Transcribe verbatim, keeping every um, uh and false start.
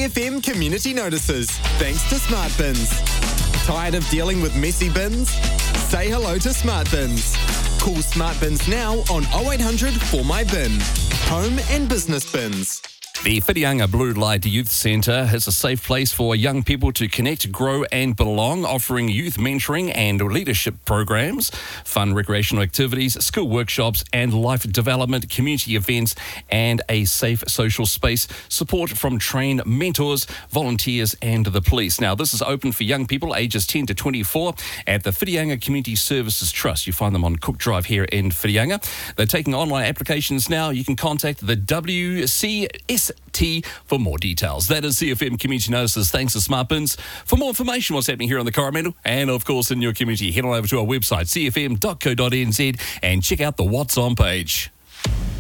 F M community notices, thanks to Smart Bins. Tired of dealing with messy bins? Say hello to Smart Bins. Call Smart Bins now on oh eight hundred four my bin. Home and business bins. The Whitianga Blue Light Youth Centre is a safe place for young people to connect, grow and belong, offering youth mentoring and leadership programs, fun recreational activities, school workshops and life development, community events and a safe social space, support from trained mentors, volunteers and the police. Now, this is open for young people ages ten to twenty-four at the Whitianga Community Services Trust. You find them on Cook Drive here in Whitianga. They're taking online applications now. You can contact the W C S T for more details. That is C F M Community Notices. Thanks to Smart Bins. For more information, what's happening here on the Coromandel and, of course, in your community, head on over to our website, c f m dot co dot n z, and check out the What's On page.